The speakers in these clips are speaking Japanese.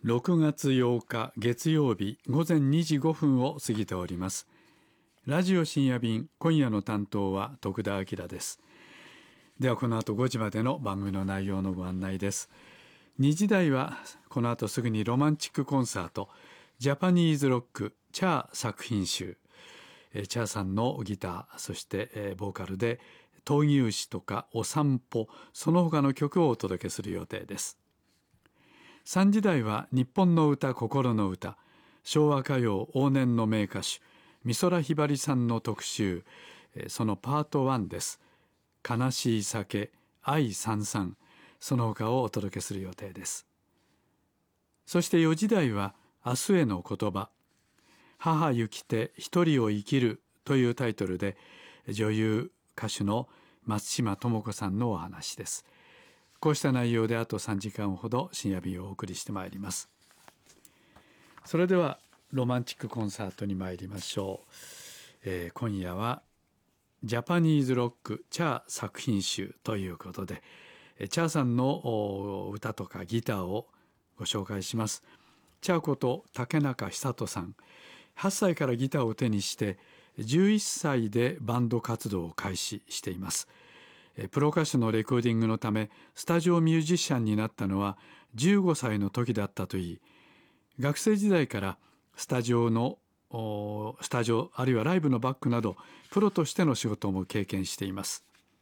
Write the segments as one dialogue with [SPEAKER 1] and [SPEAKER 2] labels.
[SPEAKER 1] 6月8日月曜日午前2時5分を過ぎております。ラジオ深夜便、今夜の担当は徳田明です。ではこの後5時までの番組の内容のご案内です。2時台はこの後すぐにロマンチックコンサート、ジャパニーズロックチャー作品集、チャーさんのギター、そしてボーカルで闘牛士とかお散歩、その他の曲をお届けする予定です。3時台は日本の歌、心の歌、昭和歌謡往年の名歌手、美空ひばりさんの特集、そのパート1です。悲しい酒、愛燦々、その他をお届けする予定です。そして4時台は明日への言葉、母行きて一人を生きるというタイトルで、女優歌手の松島智子さんのお話です。こうした内容であと3時間ほど深夜便をお送りしてまいります。それではロマンチックコンサートに参りましょう。今夜はジャパニーズロックチャー作品集ということで、チャーさんの歌とかギターをご紹介します。チャーこと竹中久人さん、8歳からギターを手にして11歳でバンド活動を開始しています。プロ歌手のレコーディングのためスタジオミュージシャンになったのは15歳の時だったといい、学生時代からスタジオあるいはライブのバックなどプロとしての仕事も経験しています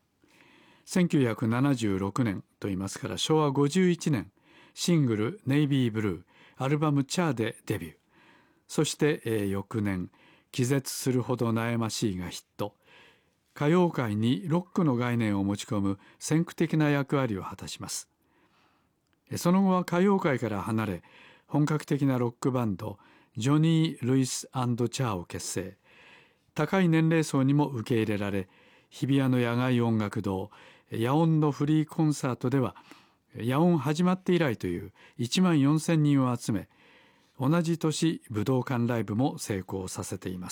[SPEAKER 1] 。1976年と言いますから昭和51年、シングルネイビーブルー、アルバムチャーでデビュー。そして、翌年気絶するほど悩ましいがヒット。歌謡界にロックの概念を持ち込む先駆的な役割を果たします。その後は歌謡界から離れ、本格的なロックバンドジョニー・ルイス&チャーを結成。高い年齢層にも受け入れられ、日比谷の野外音楽堂、野音のフリーコンサートでは野音始まって以来という1万4000人を集め、同じ年武道館ライブも成功させています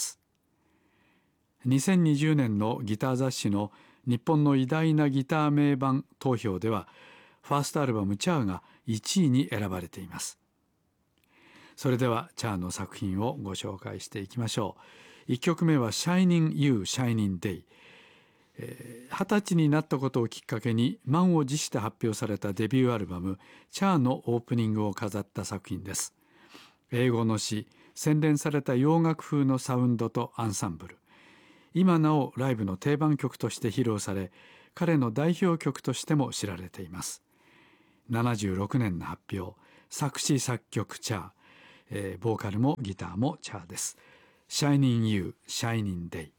[SPEAKER 1] 。2020年のギター雑誌の日本の偉大なギター名盤投票ではファーストアルバムチャーが1位に選ばれています。それではチャーの作品をご紹介していきましょう。1曲目は Shining You Shining Day。 20歳になったことをきっかけに満を持して発表されたデビューアルバムチャーのオープニングを飾った作品です。英語の詩、洗練された洋楽風のサウンドとアンサンブル、今なおライブの定番曲として披露され、彼の代表曲としても知られています。76年の発表、作詞作曲チャー、ボーカルもギターもチャーです。Shining You Shining Day。